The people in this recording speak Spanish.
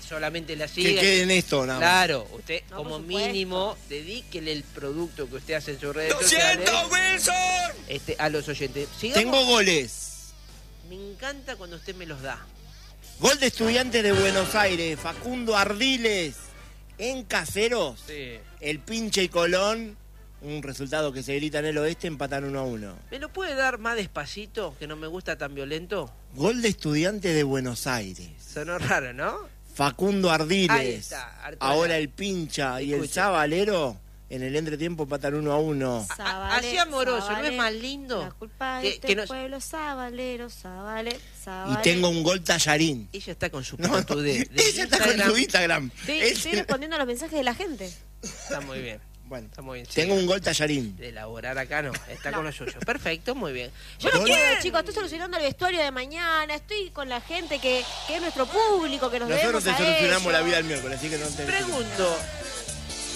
solamente la Que siga. quede en esto, nada más. Claro, usted No, como por supuesto. mínimo dedíquele el producto que usted hace en sus redes ¡Lo sociales siento, Wilson! a los oyentes. Sigamos. Tengo goles. Me encanta cuando usted me los da. Gol de Estudiantes de Buenos Aires, Facundo Ardiles. En Caseros, Sí. el Pinche y Colón, un resultado que se grita en el oeste, empatan 1-1. ¿Me lo puede dar más despacito, que no me gusta tan violento? Gol de Estudiantes de Buenos Aires. Sonó raro, ¿no? Facundo Ardiles. Ahí está, Arturo. Ahora el Pincha y el Escuche. Zabalero en el entretiempo empatan 1-1. Así amoroso, ¿no es más lindo? La culpa Que- de este que no- pueblo, Zabalero, Zabale. Y tengo un gol tallarín. Ella está con su No, pelotudez de ella está con Instagram. su Instagram. Estoy respondiendo a los mensajes de la gente. Está muy bien. Bueno, Está muy bien. tengo Sí. un gol tallarín. De elaborar acá no, está con lo suyo. Perfecto, muy bien. Yo no Gol. quiero, chicos, estoy solucionando el vestuario de mañana, estoy con la gente que es nuestro público, que nos Nosotros debemos te a solucionamos ellos. la vida el miércoles, así que no te... Pregunto,